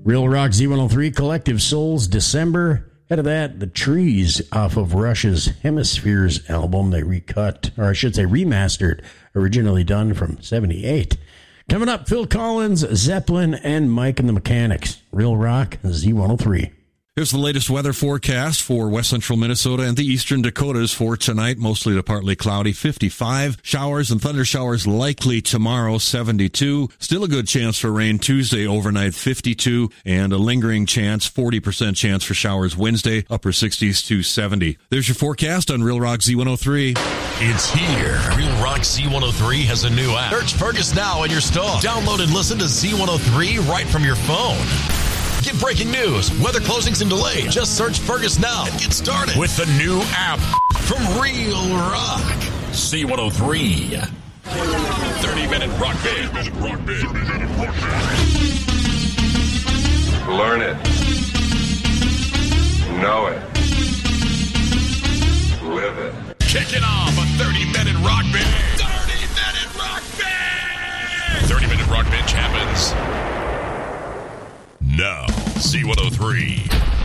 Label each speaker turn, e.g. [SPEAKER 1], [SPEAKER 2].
[SPEAKER 1] Real Rock Z103, Collective Souls, December. Ahead of that, The Trees off of Rush's Hemispheres album. They recut, or I should say remastered, originally done from 78. Coming up, Phil Collins, Zeppelin, and Mike and the Mechanics. Real Rock Z103.
[SPEAKER 2] Here's the latest weather forecast for west central Minnesota and the eastern Dakotas for tonight. Mostly to partly cloudy, 55. Showers and thunder showers likely tomorrow, 72. Still a good chance for rain Tuesday overnight, 52. And a lingering chance, 40% chance for showers Wednesday, upper 60s to 70. There's your forecast on Real Rock Z103.
[SPEAKER 3] It's here. Real Rock Z103 has a new app. Search Fergus now in your store. Download and listen to Z103 right from your phone. Get breaking news, weather closings and delays. Just search Fergus now and get started with the new app from Real Rock. Z103. 30-minute rock band.
[SPEAKER 4] Learn it. Know it. Live it.
[SPEAKER 3] Kicking off a 30-minute rock band. 30-minute rock band. 30-minute rock bench happens now. Z103.